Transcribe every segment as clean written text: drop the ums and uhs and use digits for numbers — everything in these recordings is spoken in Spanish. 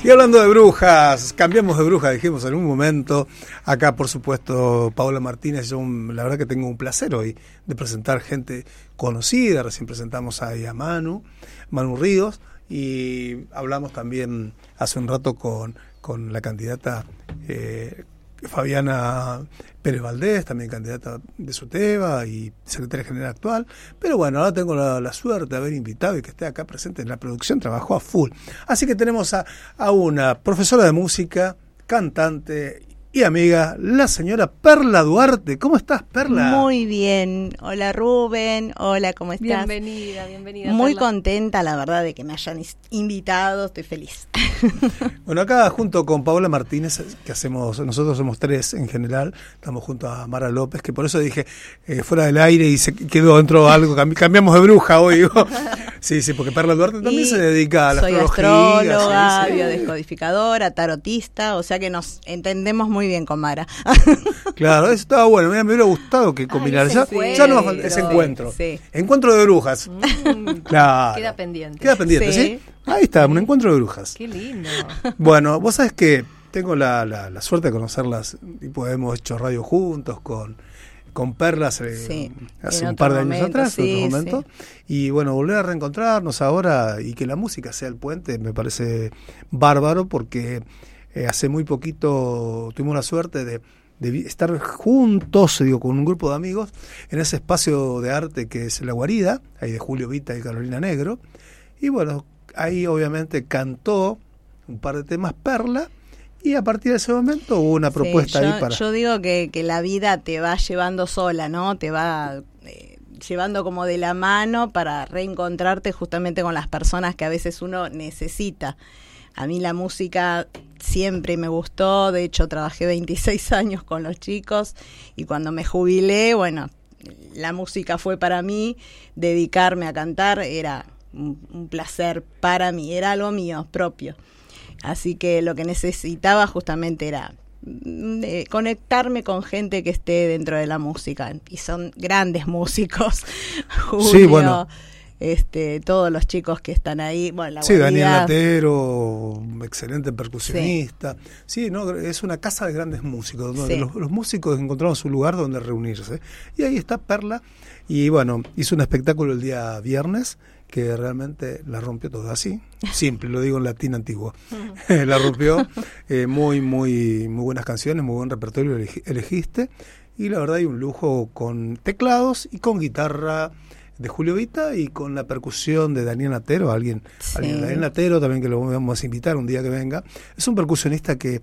Y hablando de brujas, cambiamos de bruja, dijimos en un momento. Acá, por supuesto, Paola Martínez. Yo, la verdad que tengo un placer hoy de presentar gente conocida. Recién presentamos ahí a Manu Ríos, y hablamos también hace un rato con la candidata Fabiana Pérez Valdés, también candidata de SUTEBA y secretaria general actual. Pero bueno, ahora tengo la suerte de haber invitado y que esté acá presente en la producción, trabajó a full. Así que tenemos a una profesora de música, cantante y amiga, la señora Perla Duarte. ¿Cómo estás, Perla? Muy bien. Hola, Rubén. Hola, ¿cómo estás? Bienvenida. Muy Perla. Contenta, la verdad, de que me hayan invitado. Estoy feliz. Bueno, acá junto con Paola Martínez, nosotros somos tres en general, estamos junto a Mara López, que por eso dije fuera del aire y se quedó dentro algo, cambiamos de bruja hoy. Sí, porque Perla Duarte también se dedica a la astrología. Soy astróloga, sí. biodescodificadora, tarotista, o sea que nos entendemos muy bien con Mara. Claro, eso estaba bueno. Mira, me hubiera gustado que combinar. Ya no nos falta ese encuentro. Sí. Encuentro de brujas. Claro. Queda pendiente. ¿Sí? Ahí está, un encuentro de brujas. Qué lindo. Bueno, vos sabés que tengo la suerte de conocerlas y hemos hecho radio juntos con Perla hace un par de años atrás, en otro momento. Y bueno, volver a reencontrarnos ahora y que la música sea el puente me parece bárbaro, porque hace muy poquito tuvimos la suerte de estar juntos, con un grupo de amigos en ese espacio de arte que es La Guarida, ahí de Julio Vita y Carolina Negro. Y bueno, ahí obviamente cantó un par de temas Perla, y a partir de ese momento hubo una propuesta ahí para... Yo digo que la vida te va llevando sola, ¿no? Te va llevando como de la mano para reencontrarte justamente con las personas que a veces uno necesita. A mí la música siempre me gustó, de hecho trabajé 26 años con los chicos, y cuando me jubilé, bueno, la música fue para mí, dedicarme a cantar era un placer para mí, era algo mío, propio. Así que lo que necesitaba justamente era conectarme con gente que esté dentro de la música, y son grandes músicos. Julio, sí, bueno. Todos los chicos que están ahí, bueno, Daniel Latero, excelente percusionista. Sí, no, es una casa de grandes músicos, donde los músicos encontraron su lugar donde reunirse. Y ahí está Perla, y bueno, hizo un espectáculo el día viernes que realmente la rompió todo, así, simple, lo digo en latín antiguo. La rompió, muy buenas canciones, muy buen repertorio elegiste, y la verdad hay un lujo con teclados y con guitarra de Julio Vita y con la percusión de Daniel Latero, Daniel Latero también, que lo vamos a invitar un día que venga. Es un percusionista que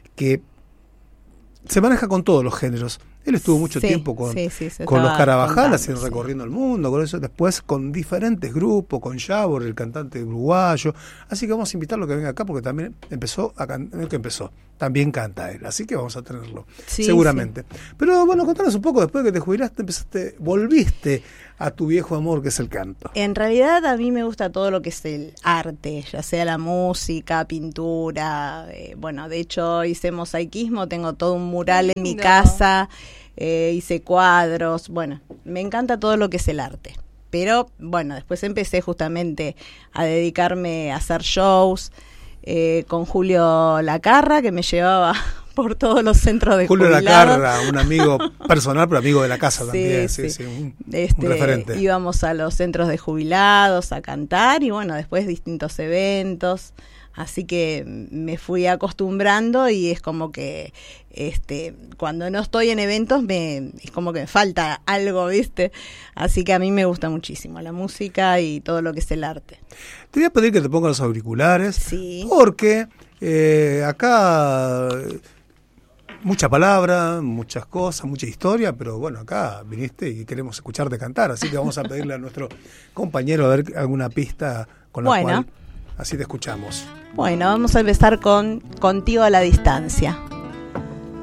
se maneja con todos los géneros. Él estuvo mucho tiempo con los Carabajal, haciendo recorriendo el mundo, con eso, después con diferentes grupos, con Yabor, el cantante uruguayo. Así que vamos a invitarlo a que venga acá, porque también también canta él, así que vamos a tenerlo, seguramente. Pero bueno, contanos un poco, después de que te jubilaste, volviste a tu viejo amor, que es el canto. En realidad a mí me gusta todo lo que es el arte, ya sea la música, pintura, bueno, de hecho hice mosaicismo, tengo todo un mural en mi casa, hice cuadros, bueno, me encanta todo lo que es el arte. Pero bueno, después empecé justamente a dedicarme a hacer shows, con Julio Lacarra, que me llevaba por todos los centros de Julio jubilados. Lacarra, un amigo personal, pero amigo de la casa también, un referente. Íbamos a los centros de jubilados a cantar, y bueno, después distintos eventos, así que me fui acostumbrando, y es como que cuando no estoy en eventos es como que me falta algo, ¿viste? Así que a mí me gusta muchísimo la música y todo lo que es el arte. Te voy a pedir que te pongas los auriculares, porque acá mucha palabra, muchas cosas, mucha historia, pero bueno, acá viniste y queremos escucharte cantar, así que vamos a pedirle a nuestro compañero a ver alguna pista con la cual así te escuchamos. Bueno, vamos a empezar con Contigo a la Distancia.